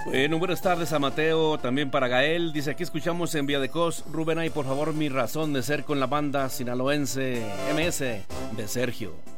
Bueno, buenas tardes a Mateo, también para Gael. Dice, aquí escuchamos en Vía de Cos. Rubén, hay por favor mi razón de ser con la banda sinaloense MS de Sergio.